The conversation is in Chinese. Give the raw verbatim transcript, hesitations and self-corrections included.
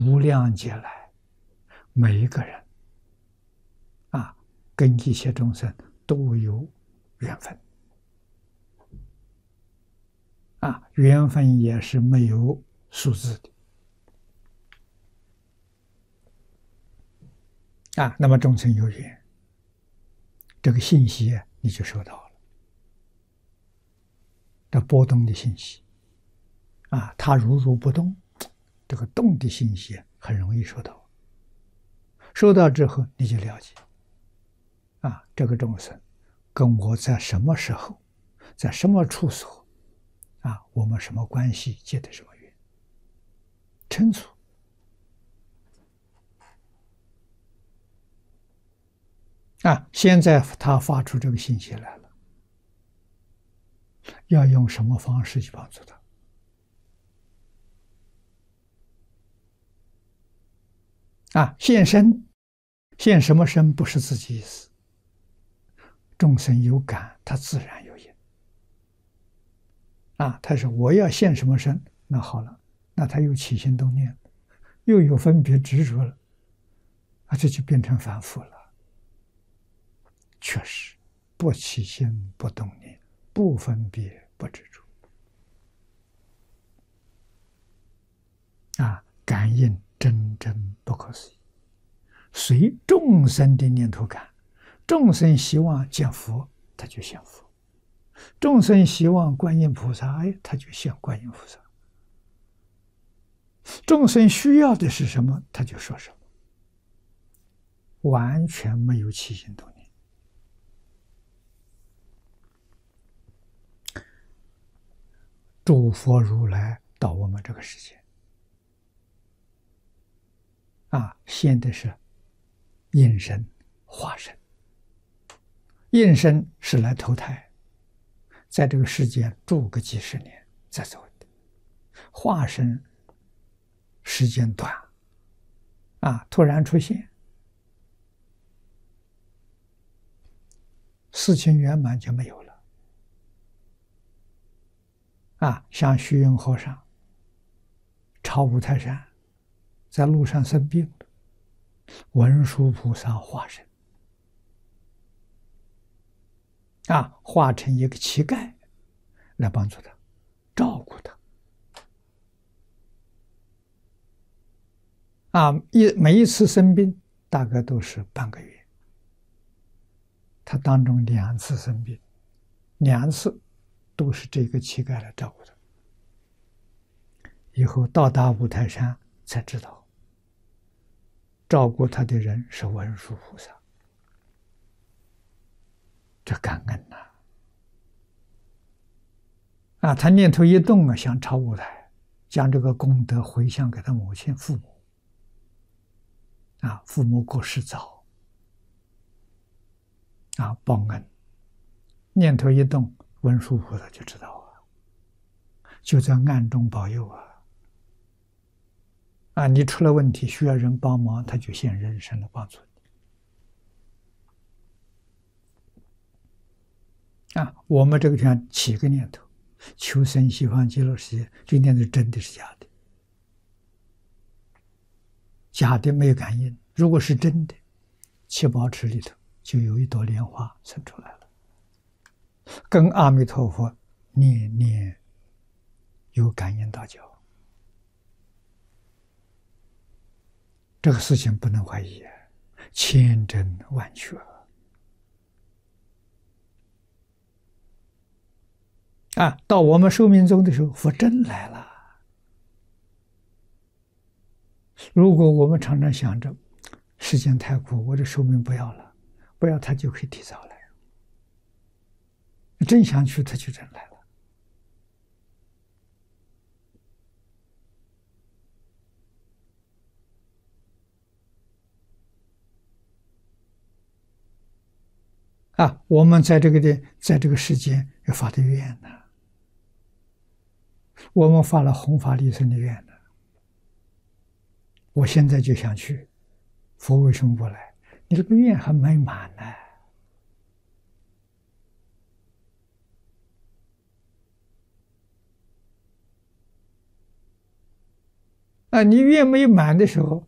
无量劫来，每一个人啊，跟一切众生都有缘分啊，缘分也是没有数字的啊。那么众生有缘，这个信息你就收到了，这波动的信息啊，它如如不动，这个动的信息很容易收到。收到之后，你就了解啊，这个众生跟我在什么时候，在什么处所啊，我们什么关系，结的什么缘，清楚啊。现在他发出这个信息来了，要用什么方式去帮助他啊？现身，现什么身不是自己意思，众生有感，他自然有因啊。他说我要现什么身，那好了，那他又起心动念，又有分别执着了，啊，这就变成反复了。确实，不起心不动念，不分别不执着啊，感应真真不可思议。随众生的念头感，众生希望见佛，他就现佛；众生希望观音菩萨，哎，他就现观音菩萨；众生需要的是什么，他就说什么，完全没有起心动念。诸佛如来到我们这个世界啊，现的是应身、化身。应身是来投胎，在这个世间住个几十年再走的；化身时间短，啊，突然出现，事情圆满就没有了。啊，像虚云和尚超五台山，在路上生病了，文殊菩萨化身，啊，化成一个乞丐来帮助他，照顾他。啊，一每一次生病大概都是半个月，他当中两次生病，两次都是这个乞丐来照顾他。以后到达五台山才知道，照顾他的人是文殊菩萨，这感恩呐！啊，他念头一动啊，想超五台，将这个功德回向给他母亲、父母。啊，父母过世早，啊，报恩，念头一动，文殊菩萨就知道啊，就在暗中保佑啊。啊，你出了问题需要人帮忙，他就现人身来帮助你。啊，我们这个地方起个念头，求生西方极乐世界，这个念头真的是假的？假的没有感应。如果是真的，七宝池里头就有一朵莲花生出来了，跟阿弥陀佛念念有感应道交。这个事情不能怀疑，千真万确啊！到我们寿命中的时候，佛真来了。如果我们常常想着时间太苦，我的寿命不要了，不要他就可以提早来。真想去，他就真来了。啊，我们在这个的，在这个世间要发的愿呢，我们发了弘法利生的愿呢。我现在就想去，佛为什么不来？你这个愿还没满呢。 啊，你越没满的时候，